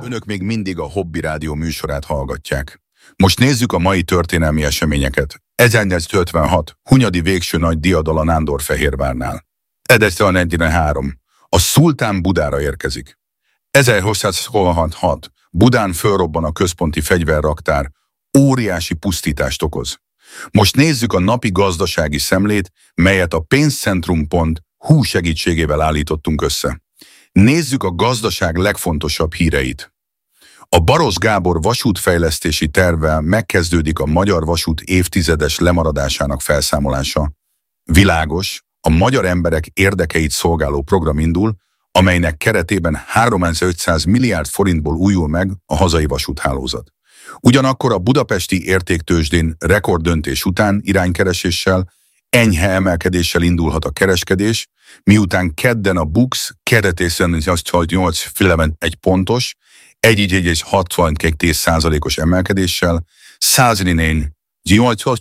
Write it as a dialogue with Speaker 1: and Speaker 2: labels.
Speaker 1: Önök még mindig a Hobby Rádió műsorát hallgatják. Most nézzük a mai történelmi eseményeket. 1856. Hunyadi végső nagy diadal a Nándorfehérvárnál. 1943. A szultán Budára érkezik. 1766. Budán fölrobban a központi fegyverraktár, óriási pusztítást okoz. Most nézzük a napi gazdasági szemlét, melyet a pénzcentrum.hu segítségével állítottunk össze. Nézzük a gazdaság legfontosabb híreit. A Baross Gábor vasútfejlesztési tervvel megkezdődik a magyar vasút évtizedes lemaradásának felszámolása. Világos, a magyar emberek érdekeit szolgáló program indul, amelynek keretében 3500 milliárd forintból újul meg a hazai vasúthálózat. Ugyanakkor a budapesti értéktőzsdén rekorddöntés után iránykereséssel, enyhe emelkedéssel indulhat a kereskedés, miután kedden a BUX keretészen 8,1 pontos, 1,62%-os emelkedéssel 104